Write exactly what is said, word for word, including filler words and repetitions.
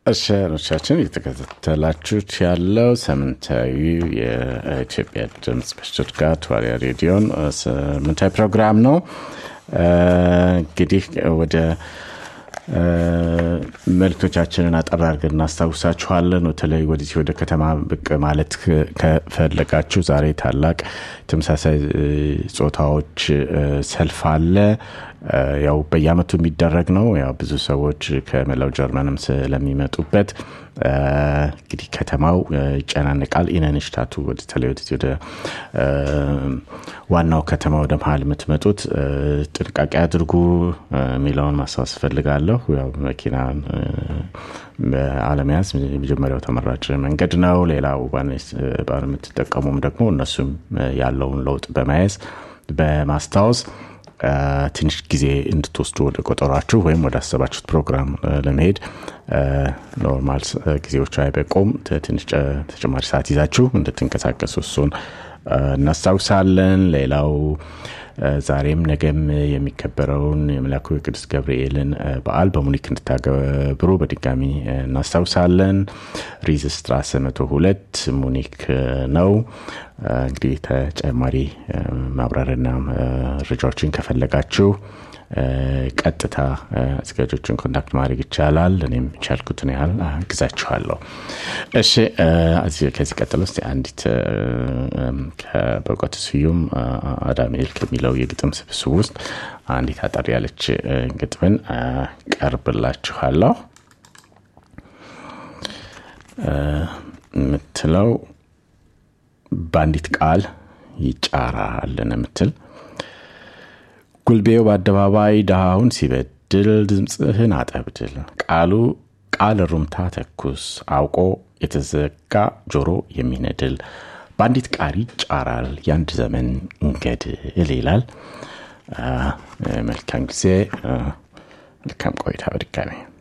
አሸናችን የተከታተላችሁት ያለው ሳምንታዊ የኢትዮጵያ ድምጽ በሽትጋት ዋሪያ ሬዲዮን ሳምንታዊ ፕሮግራም ነው። እንግዲህ ወደ መልእክቶቻችንን አጠራርገን እናስታውሳችኋለን። በተለይ ወዲህ ወደ ከተማ ብቅ ማለት ከፈለጋችሁ ዛሬ ታላቅ ተመሳሳይ ጾታዎች ሰልፍ አለ። ያው በየአመቱ የሚደረግ ነው። ያው ብዙ ሰዎች ከመላው ጀርመንም ስለሚመጡበት እንግዲህ ከተማው ጨናንቃል። ኢነንሽታቱ ወደ ተለይ ወደ ዋናው ከተማ ወደ መሃል የምትመጡት ጥንቃቄ አድርጉ ሚላውን ማሳሰብ ፈልጋለሁ። ያው መኪናን በአለማያዝ መጀመሪያው ተመራጭ መንገድ ነው። ሌላው ባንስ ባር የምትጠቀሙም ደግሞ እነሱም ያለውን ለውጥ በማየት በማስታወስ ትንሽ ጊዜ እንድትወስዱ ወደ ቆጠራችሁ ወይም ወደ አሰባችሁት ፕሮግራም ለመሄድ ኖርማል ጊዜዎች አይበቁም። ትንሽ ተጨማሪ ሰዓት ይዛችሁ እንድትንቀሳቀሱ እሱን እናስታውሳለን። ሌላው ዛሬም ነገም የሚከበረውን የመላኩ ቅዱስ ገብርኤልን በዓል በሙኒክ እንድታገብሩ በድጋሚ እናስታውሳለን። ሪዝስትራሰ መቶ ሁለት ሙኒክ ነው። እንግዲህ ተጨማሪ ማብራሪያና መረጃዎችን ከፈለጋችሁ ቀጥታ አዘጋጆችን ኮንታክት ማድረግ ይቻላል። እኔም ቻልኩትን ያህል አግዛችኋለሁ። እሺ ከዚህ ቀጥሎ እስቲ አንዲት ከበቆት ስዩም አዳሜል ከሚለው የግጥም ስብስብ ውስጥ አንዲት አጠር ያለች ግጥምን ቀርብላችኋለሁ። ምትለው ባንዲት ቃል ይጫራል ለምትል ጉልቤው በአደባባይ ዳውን ሲበድል ድምጽህን አጠብድል ቃሉ ቃል ሩምታ ተኩስ አውቆ የተዘጋ ጆሮ የሚነድል ባንዲት ቃል ይጫራል ያንድ ዘመን እንገድል ይላል። መልካም ጊዜ መልካም ቆይታ በድጋሚ